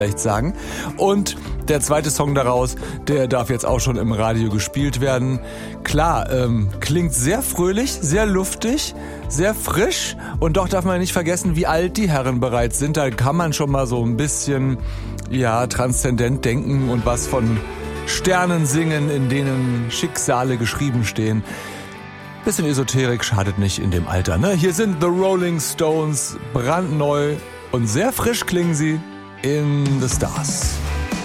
vielleicht sagen. Und der zweite Song daraus, der darf jetzt auch schon im Radio gespielt werden. Klar, klingt sehr fröhlich, sehr luftig, sehr frisch und doch darf man nicht vergessen, wie alt die Herren bereits sind. Da kann man schon mal so ein bisschen, ja, transzendent denken und was von Sternen singen, in denen Schicksale geschrieben stehen. Bisschen Esoterik schadet nicht in dem Alter, ne? Hier sind The Rolling Stones, brandneu und sehr frisch klingen sie in The Stars.